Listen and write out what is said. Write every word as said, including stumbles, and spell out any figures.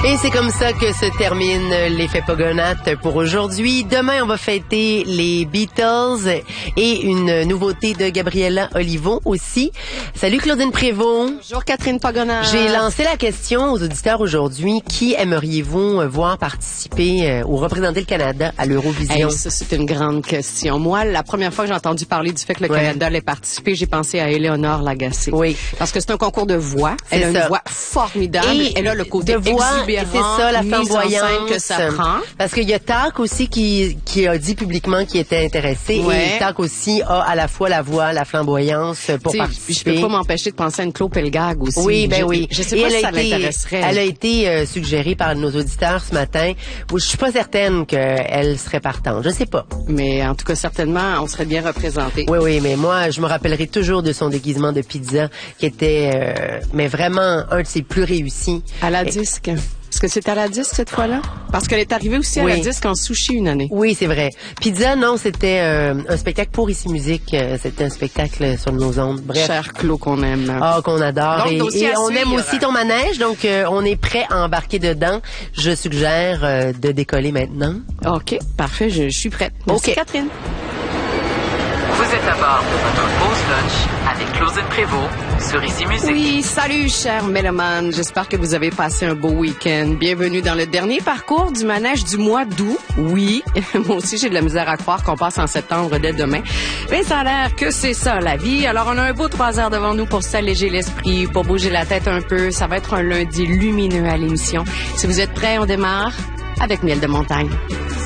Et c'est comme ça que se termine l'effet Pogonates pour aujourd'hui. Demain, on va fêter les Beatles et une nouveauté de Gabriella Olivo aussi. Salut Claudine Prévost. Bonjour Catherine Pogonat. J'ai lancé la question aux auditeurs aujourd'hui. Qui aimeriez-vous voir participer euh, ou représenter le Canada à l'Eurovision? Hey, ça, c'est une grande question. Moi, la première fois que j'ai entendu parler du fait que le ouais. Canada allait participer, j'ai pensé à Éléonore Lagacé. Oui. Parce que c'est un concours de voix. Elle a ça. une voix formidable. Et elle a le côté de voix, exubérant, c'est ça, la flamboyance que ça prend. Parce qu'il y a Tac aussi qui qui a dit publiquement qu'il était intéressé. Ouais. Et Tac aussi a à la fois la voix, la flamboyance pour T'sais, participer. Je peux pas m'empêcher de penser à une Claude Pelgag aussi. Oui, ben je, oui. Je sais et pas elle si a ça été, l'intéresserait. Elle a été euh, suggérée par nos auditeurs ce matin. Je suis pas certaine qu'elle serait partante. Je sais pas. Mais en tout cas, certainement, on serait bien représentés. Oui, oui, mais moi, je me rappellerai toujours de son déguisement de pizza qui était, euh, mais vraiment un de ses plus réussis. À la et... disque. Est-ce que c'est à la disque cette fois-là? Parce qu'elle est arrivée aussi à oui. la disque en sushi une année. Oui, c'est vrai. Pizza, non, c'était euh, un spectacle pour Ici Musique. Euh, c'était un spectacle sur nos ondes. Bref. Cher Claude qu'on aime. Ah, qu'on adore. Donc, et et on suivre. aime aussi ton manège, donc euh, on est prêt à embarquer dedans. Je suggère euh, de décoller maintenant. OK, parfait, je, je suis prête. Merci OK. Catherine. Vous êtes à bord de votre pause lunch avec Claudine Prévost sur Ici Musique. Oui, salut chers mélomanes. J'espère que vous avez passé un beau week-end. Bienvenue dans le dernier parcours du manège du mois d'août. Oui, moi aussi j'ai de la misère à croire qu'on passe en septembre dès demain. Mais ça a l'air que c'est ça la vie. Alors on a un beau trois heures devant nous pour s'alléger l'esprit, pour bouger la tête un peu. Ça va être un lundi lumineux à l'émission. Si vous êtes prêts, on démarre avec Miel de Montagne.